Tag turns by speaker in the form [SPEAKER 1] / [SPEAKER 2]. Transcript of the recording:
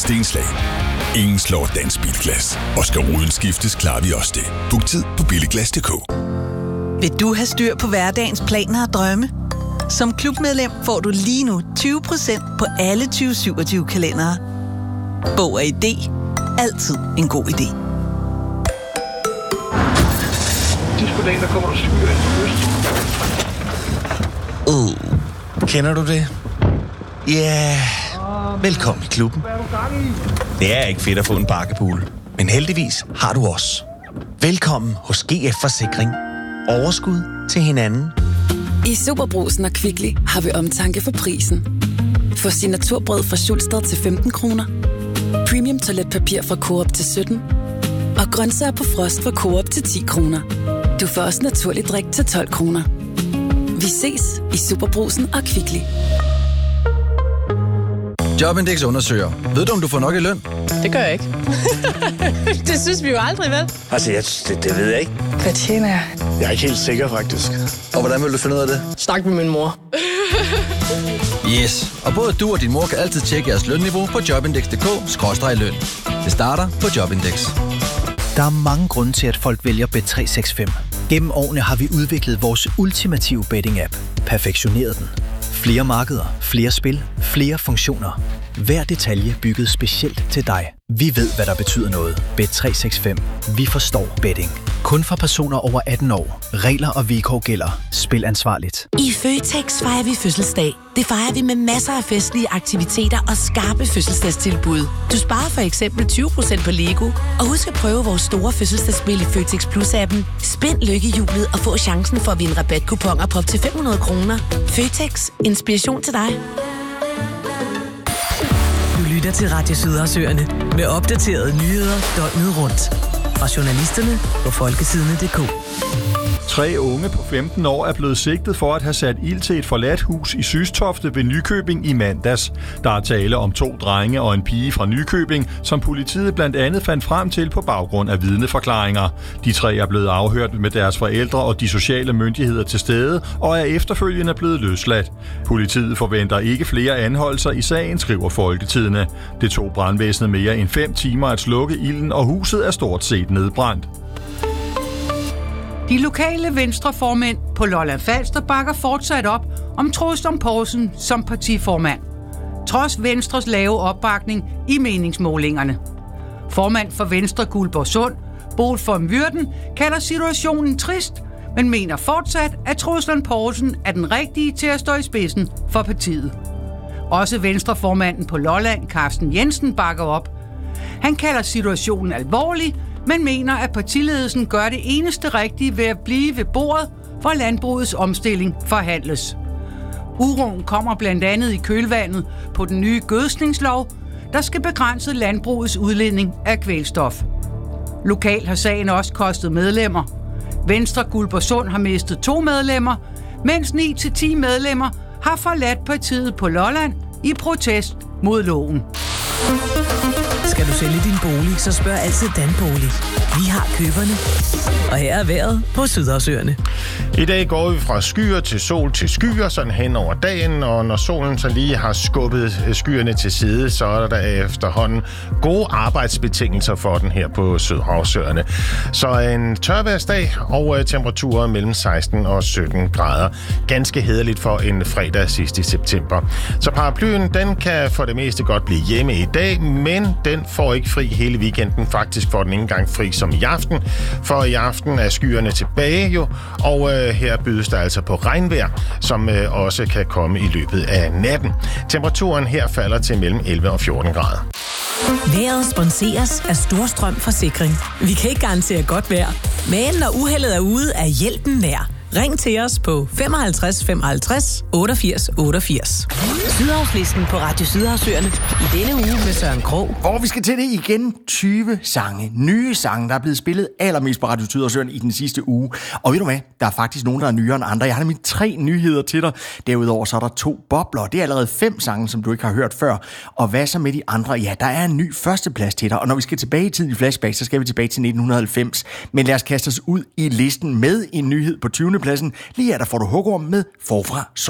[SPEAKER 1] stenslag. Ingen slår Dansk Bilglas. Og skal ruden skiftes, klarer vi også det. Book tid på billiglas.dk.
[SPEAKER 2] Vil du have styr på hverdagens planer og drømme? Som klubmedlem får du lige nu 20% på alle 2027-kalendere. Bog og ID. Altid en god idé.
[SPEAKER 3] Dispodagen, der kommer du skyer ind på
[SPEAKER 4] Kender du det? Ja, velkommen i klubben. Det er ikke fedt at få en bakkepool, men heldigvis har du os. Velkommen hos GF Forsikring. Overskud til hinanden.
[SPEAKER 5] I SuperBrugsen og Kvickly har vi omtanke for prisen. Få signaturbrød fra Schultz til 15 kroner. Premium toiletpapir fra Coop til 17. Og grøntsager på frost fra Coop til 10 kroner. Du får også naturlig drik til 12 kroner. Vi ses i SuperBrugsen og Kvickly.
[SPEAKER 6] Jobindex undersøger. Ved du, om du får nok i løn?
[SPEAKER 7] Det gør jeg ikke. Det synes vi jo aldrig, vel?
[SPEAKER 8] Altså, det ved jeg ikke.
[SPEAKER 7] Hvad tjener jeg?
[SPEAKER 8] Jeg er ikke helt sikker, faktisk.
[SPEAKER 6] Og hvordan vil du finde ud af det?
[SPEAKER 7] Snak med min mor.
[SPEAKER 6] Yes, og både du og din mor kan altid tjekke jeres lønniveau på jobindex.dk/løn. Det starter på Jobindex.
[SPEAKER 9] Der er mange grunde til, at folk vælger Bet365. Gennem årene har vi udviklet vores ultimative betting-app. Perfektioneret den. Flere markeder, flere spil, flere funktioner. Hver detalje bygget specielt til dig. Vi ved, hvad der betyder noget. Bet365. Vi forstår betting. Kun for personer over 18 år. Regler og vilkår gælder. Spil ansvarligt.
[SPEAKER 10] I Føtex fejrer vi fødselsdag. Det fejrer vi med masser af festlige aktiviteter og skarpe fødselsdagstilbud. Du sparer for eksempel 20% på Lego. Og husk at prøve vores store fødselsdagsspil i Føtex Plus-appen. Spind lykkehjulet og få chancen for at vinde rabatkuponer på op til 500 kroner. Føtex. Inspiration til dig.
[SPEAKER 11] Du lytter til Radio Sydhavsøerne med opdaterede nyheder døgnet rundt. Fra journalisterne på folketidene.dk.
[SPEAKER 12] 3 unge på 15 år er blevet sigtet for at have sat ild til et forladt hus i Systofte ved Nykøbing i mandags. Der er tale om 2 drenge og en pige fra Nykøbing, som politiet blandt andet fandt frem til på baggrund af vidneforklaringer. De 3 er blevet afhørt med deres forældre og de sociale myndigheder til stede, og er efterfølgende blevet løsladt. Politiet forventer ikke flere anholdelser i sagen, skriver Folketidene. Det tog brandvæsenet mere end 5 timer at slukke ilden, og huset er stort set nedbrændt.
[SPEAKER 13] De lokale venstreformænd på Lolland Falster bakker fortsat op om Troels Lund Poulsen som partiformand, trods Venstres lave opbakning i meningsmålingerne. Formand for Venstre Guldborgsund, Boel von Würden, kalder situationen trist, men mener fortsat, at Troels Lund Poulsen er den rigtige til at stå i spidsen for partiet. Også Venstreformanden på Lolland, Carsten Jensen, bakker op. Han kalder situationen alvorlig, men mener, at partiledelsen gør det eneste rigtige ved at blive ved bordet, hvor landbrugets omstilling forhandles. Uroen kommer blandt andet i kølvandet på den nye gødskningslov, der skal begrænse landbrugets udledning af kvælstof. Lokalt har sagen også kostet medlemmer. Venstre Guldborgsund har mistet 2 medlemmer, mens 9-10 medlemmer har forladt partiet på Lolland i protest mod loven.
[SPEAKER 11] Skal du sælge din bolig, så spørg altid Danbolig. Vi har køberne. Og her er vejret på Sydhavsøerne.
[SPEAKER 14] I dag går vi fra skyer til sol til skyer, sådan hen over dagen, og når solen så lige har skubbet skyerne til side, så er der efterhånden gode arbejdsbetingelser for den her på Sydhavsøerne. Så en tørværsdag og temperaturer mellem 16 og 17 grader. Ganske hæderligt for en fredag sidst i september. Så paraplyen, den kan for det meste godt blive hjemme i dag, men den får ikke fri hele weekenden. Faktisk får den ikke engang fri som i aften, for i aften er skyerne tilbage jo, og her bydes der altså på regnvejr, som også kan komme i løbet af natten. Temperaturen her falder til mellem 11 og 14 grader.
[SPEAKER 11] Vejret sponseres af Storstrøm Forsikring. Vi kan ikke garantere godt vejr, men når uheldet er ude, er hjælpen nær. Ring til os på 55 55 88 88.
[SPEAKER 10] Sydhavslisten på Radio Sydhavsøerne i denne uge med Søren Krog.
[SPEAKER 15] Og vi skal til det igen. 20 sange. Nye sange, der er blevet spillet allermest på Radio Sydhavsøerne i den sidste uge. Og ved du hvad? Der er faktisk nogen, der er nyere end andre. Jeg har nemlig 3 nyheder til dig. Derudover så er der 2 bobler. Det er allerede 5 sange, som du ikke har hørt før. Og hvad så med de andre? Ja, der er en ny førsteplads til dig. Og når vi skal tilbage i tiden i flashback, så skal vi tilbage til 1990. Men lad os kaste os ud i listen med en nyhed på 20. pladsen. Lige her, der får du hugorm med Forfra.